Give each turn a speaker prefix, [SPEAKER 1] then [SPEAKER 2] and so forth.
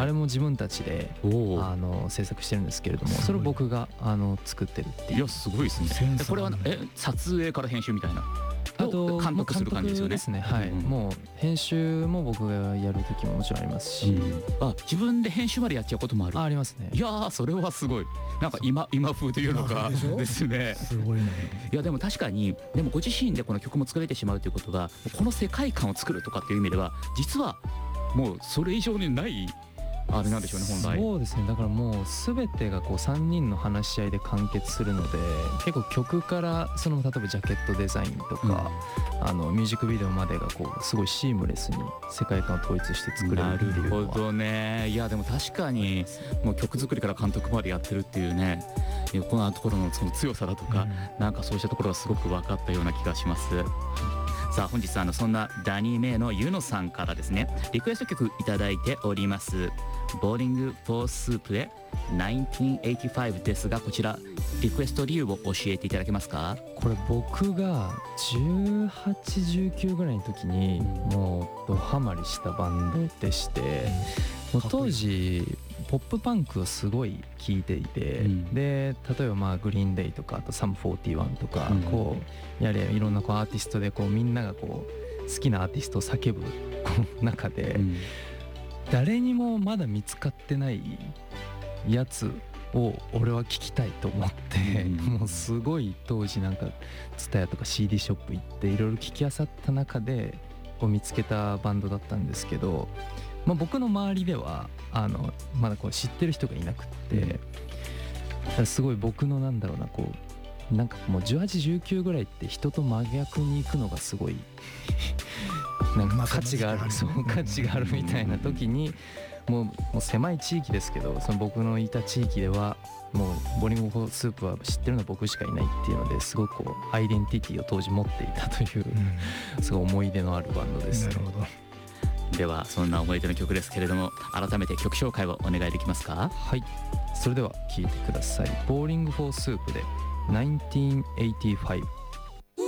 [SPEAKER 1] あれも自分たちで制作してるんですけれども、それを僕が作ってるっていう。
[SPEAKER 2] いやすごいですね。これは撮影から編集みたいな、
[SPEAKER 1] あと
[SPEAKER 2] 監督する感じですよね。
[SPEAKER 1] ですね、はい、もう編集も僕がやる時ももちろんありますし、
[SPEAKER 2] 自分で編集までやっちゃうこともある。
[SPEAKER 1] ありますね。
[SPEAKER 2] いやーそれはすごい、なんか今風というのかですね。
[SPEAKER 3] すごいね。
[SPEAKER 2] いやでも確かに、でもご自身でこの曲も作れてしまうということが、この世界観を作るとかっていう意味では実はもうそれ以上にないあれなんでしょうね、本来。
[SPEAKER 1] そうですね、だからもう全てがこう3人の話し合いで完結するので、結構曲から例えばジャケットデザインとか、ミュージックビデオまでがこうすごいシームレスに世界観を統一して作れるっていうのは。
[SPEAKER 2] なるほどね。いやでも確かにもう曲作りから監督までやってるっていうね、このところのその強さだとか、なんかそうしたところがすごく分かったような気がします。さあ本日そんなダニー・メイのユノさんからですね、リクエスト曲いただいております。ボーリング・フォー・スープで1985ですが、こちらリクエスト理由を教えていただけますか？
[SPEAKER 1] これ僕が18、19ぐらいの時にもうドハマりしたバンドでして、もう当時ポップパンクをすごい聴いていて、で例えばグリーンデイとか、あとサム41とか、こうやれいろんなこうアーティストでこうみんながこう好きなアーティストを叫ぶ中で、誰にもまだ見つかってないやつを俺は聞きたいと思って、もうすごい当時なんかTSUTAYAとか CD ショップ行っていろいろ聞き漁った中でこう見つけたバンドだったんですけど、僕の周りではまだこう知ってる人がいなくって、すごい僕のなんだろうな、こうなんかもう18、19ぐらいって人と真逆に行くのがすごいなんか価値がある、そう価値があるみたいな時に、もう狭い地域ですけど、その僕のいた地域ではもうボーリング・フォー・スープは知ってるのは僕しかいないっていうので、すごくこうアイデンティティを当時持っていたという、すごい思い出のあるバンドです。
[SPEAKER 3] なるほど。
[SPEAKER 2] ではそんな思い出の曲ですけれども、改めて曲紹介をお願いできますか？
[SPEAKER 1] はい、それでは聴いてください。ボーリング・フォー・スープで1985。